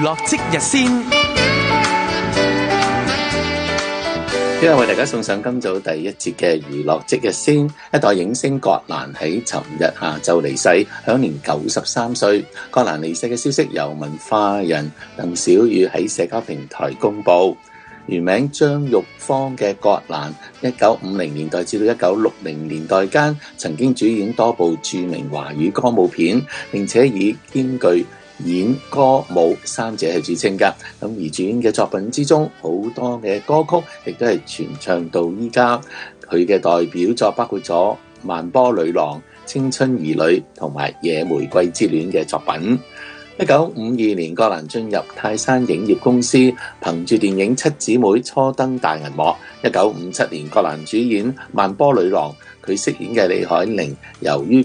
樂即日先， 今日為大家送上今早第一節嘅娛樂即日先。一代影星葛蘭喺尋日下晝離世，享年93歲。葛蘭離世嘅消息由文化人鄧小宇喺社交平台公布。原名張玉芳嘅葛蘭，1950年代至到1960年代間，曾經主演多部著名華語歌舞片，並且以兼具演歌舞三者係著稱㗎。咁而主演嘅作品之中，好多嘅歌曲亦都係傳唱到依家。佢嘅代表作包括咗《萬波女郎》、《青春兒女》同埋《野玫瑰之戀》嘅作品。1952年，葛蘭進入泰山影業公司，憑住電影《七姊妹》初登大銀幕。1957年，葛蘭主演《萬波女郎》，佢飾演嘅李海玲，由於